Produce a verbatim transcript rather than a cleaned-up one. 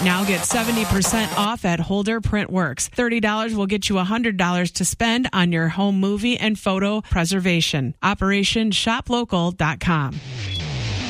Now get seventy percent off at Holder Printworks. thirty dollars will get you one hundred dollars to spend on your home movie and photo preservation. Operation shop local dot com.